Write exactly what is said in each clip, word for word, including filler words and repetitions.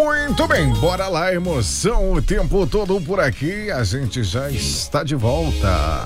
Muito bem, bora lá, emoção o tempo todo por aqui, a gente já está de volta.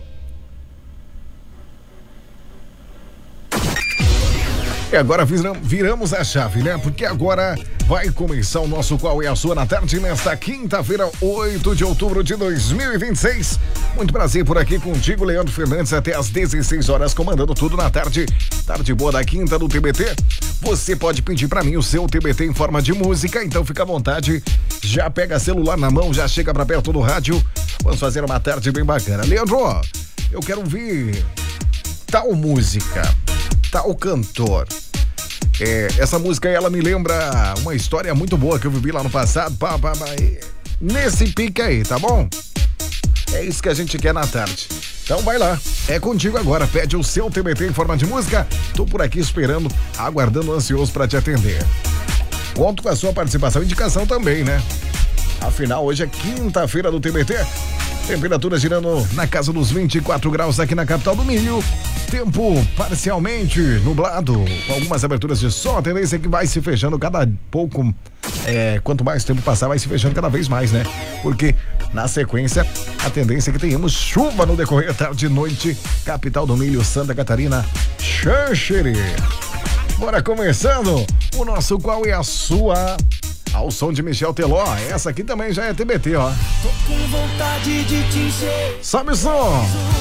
E agora viramos a chave, né? Porque agora vai começar o nosso Qual é a Sua na tarde, nesta quinta-feira, oito de outubro de dois mil e vinte e seis. Muito prazer por aqui contigo, Leandro Fernandes, até às dezesseis horas, comandando tudo na tarde. Tarde boa da quinta do T B T. Você pode pedir pra mim o seu T B T em forma de música, então fica à vontade. Já pega celular na mão, já chega pra perto do rádio. Vamos fazer uma tarde bem bacana. Leandro, eu quero ouvir tal música, tal cantor. É, essa música aí, ela me lembra uma história muito boa que eu vivi lá no passado. Pá, pá, pá, nesse pique aí, tá bom? É isso que a gente quer na tarde. Então vai lá, é contigo agora. Pede o seu T B T em forma de música. Tô por aqui esperando, aguardando, ansioso pra te atender. Conto com a sua participação e indicação também, né? Afinal, hoje é quinta-feira do T B T. Temperatura girando na casa dos vinte e quatro graus aqui na capital do Milho. Tempo parcialmente nublado, com algumas aberturas de sol. A tendência é que vai se fechando cada pouco. É, quanto mais tempo passar, vai se fechando cada vez mais, né? Porque na sequência, a tendência é que tenhamos chuva no decorrer da tarde e noite. Capital do Milho, Santa Catarina, Xanxerê. Bora começando o nosso Qual é a Sua? Ao som de Michel Teló. Essa aqui também já é T B T, ó. Tô com vontade de te encher. Sobe o som.